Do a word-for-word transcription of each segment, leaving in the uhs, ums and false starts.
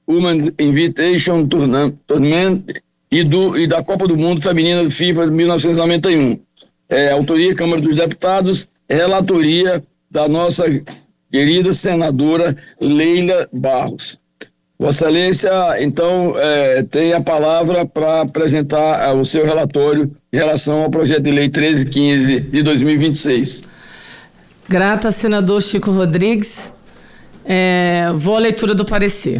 Women Invitation Tournament e, do, e da Copa do Mundo Feminina do FIFA de mil novecentos e noventa e um. É, autoria Câmara dos Deputados, relatoria da nossa querida senadora Leila Barros. Vossa Excelência, então, é, tem a palavra para apresentar é, o seu relatório em relação ao projeto de lei treze quinze de dois mil e vinte e seis. Grata, senador Chico Rodrigues. É, vou à leitura do parecer.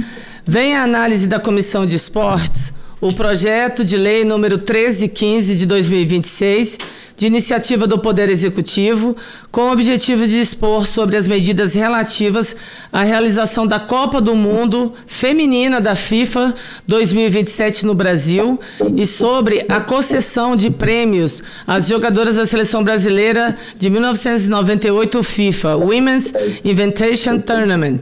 Vem a análise da Comissão de Esportes o projeto de lei número treze quinze de dois mil e vinte e seis, de iniciativa do Poder Executivo, com o objetivo de dispor sobre as medidas relativas à realização da Copa do Mundo Feminina da FIFA dois mil e vinte e sete no Brasil e sobre a concessão de prêmios às jogadoras da Seleção Brasileira de mil novecentos e noventa e oito FIFA, Women's Invitation Tournament,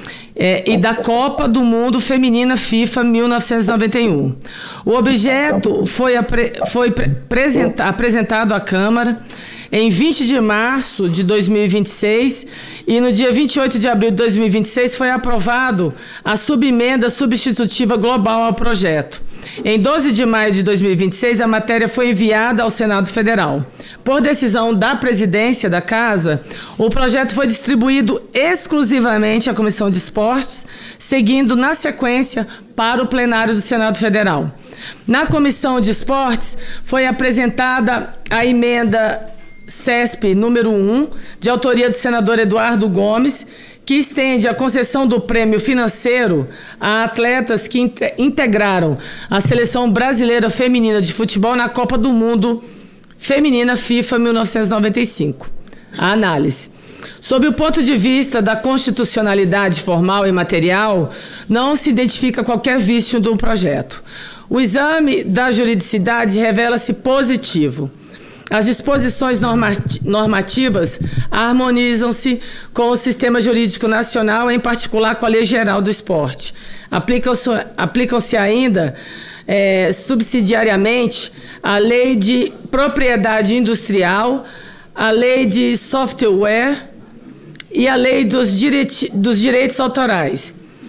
É, e da Copa do Mundo Feminina FIFA mil novecentos e noventa e um. O objeto foi, apre, foi apresentado à Câmara em vinte de março de dois mil e vinte e seis e no dia vinte e oito de abril de dois mil e vinte e seis foi aprovado a subemenda substitutiva global ao projeto. Em doze de maio de dois mil e vinte e seis, a matéria foi enviada ao Senado Federal. Por decisão da presidência da Casa, o projeto foi distribuído exclusivamente à Comissão de Esportes, seguindo na sequência para o plenário do Senado Federal. Na Comissão de Esportes foi apresentada a emenda C E S P número um, de autoria do senador Eduardo Gomes, que estende a concessão do prêmio financeiro a atletas que integraram a Seleção Brasileira Feminina de Futebol na Copa do Mundo Feminina FIFA mil novecentos e noventa e cinco. A análise. Sob o ponto de vista da constitucionalidade formal e material, não se identifica qualquer vício do projeto. O exame da juridicidade revela-se positivo. As disposições normativas harmonizam-se com o sistema jurídico nacional, em particular com a Lei Geral do Esporte. Aplicam-se, aplicam-se ainda, é, subsidiariamente, a Lei de Propriedade Industrial, a Lei de Software e a Lei dos, direti- dos Direitos Autorais.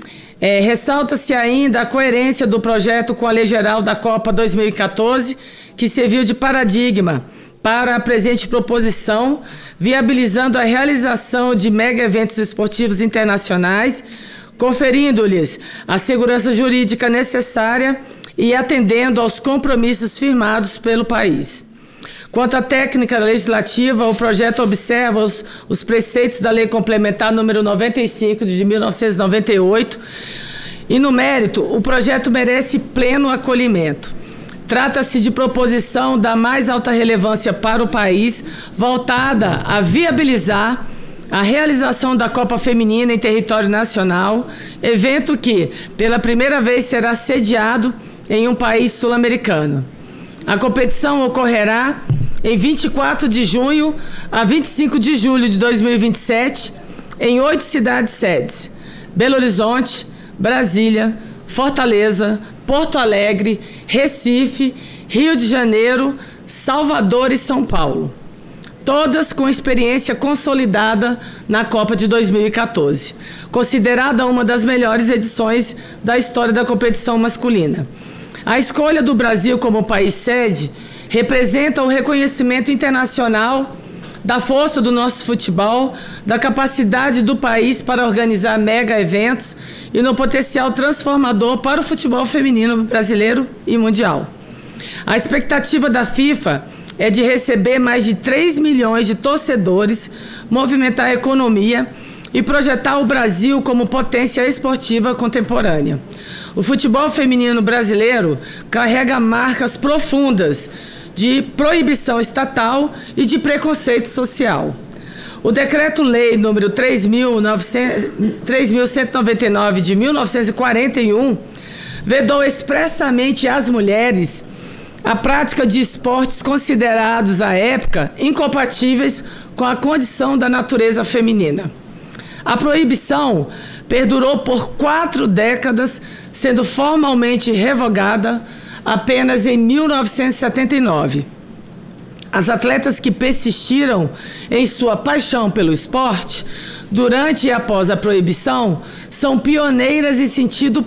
É, ressalta-se ainda a coerência do projeto com a Lei Geral da Copa dois mil e quatorze, que serviu de paradigma para a presente proposição, viabilizando a realização de mega-eventos esportivos internacionais, conferindo-lhes a segurança jurídica necessária e atendendo aos compromissos firmados pelo país. Quanto à técnica legislativa, o projeto observa os, os preceitos da Lei Complementar número noventa e cinco de mil novecentos e noventa e oito e, no mérito, o projeto merece pleno acolhimento. Trata-se de proposição da mais alta relevância para o país, voltada a viabilizar a realização da Copa Feminina em território nacional, evento que, pela primeira vez, será sediado em um país sul-americano. A competição ocorrerá em vinte e quatro de junho a vinte e cinco de julho de dois mil e vinte e sete, em oito cidades sedes: Belo Horizonte, Brasília, Fortaleza, Porto Alegre, Recife, Rio de Janeiro, Salvador e São Paulo. Todas com experiência consolidada na Copa de dois mil e quatorze, considerada uma das melhores edições da história da competição masculina. A escolha do Brasil como país sede representa o reconhecimento internacional da força do nosso futebol, da capacidade do país para organizar mega-eventos e no potencial transformador para o futebol feminino brasileiro e mundial. A expectativa da FIFA é de receber mais de três milhões de torcedores, movimentar a economia e projetar o Brasil como potência esportiva contemporânea. O futebol feminino brasileiro carrega marcas profundas de proibição estatal e de preconceito social. O Decreto-Lei número três mil cento e noventa e nove de mil novecentos e quarenta e um vedou expressamente às mulheres a prática de esportes considerados à época incompatíveis com a condição da natureza feminina. A proibição perdurou por quatro décadas, sendo formalmente revogada apenas em mil novecentos e setenta e nove. As atletas que persistiram em sua paixão pelo esporte, durante e após a proibição, são pioneiras em sentido